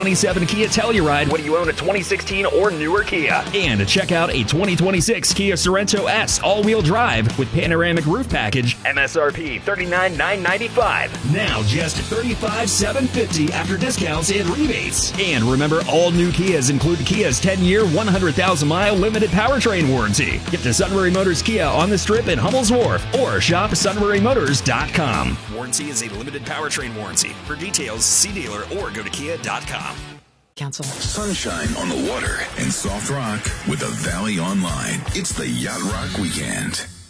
27 Kia Telluride when you own a 2016 or newer Kia. And check out a 2026 Kia Sorento S all-wheel drive with panoramic roof package. MSRP $39,995. Now just $35,750 after discounts and rebates. And remember, all new Kias include Kia's 10-year, 100,000-mile limited powertrain warranty. Get to Sunbury Motors Kia on the Strip in Hummel's Wharf or shop sunburymotors.com. Warranty is a limited powertrain warranty. For details, see dealer or go to kia.com. Council. Sunshine on the water and soft rock with the Valley Online. It's the Yacht Rock Weekend.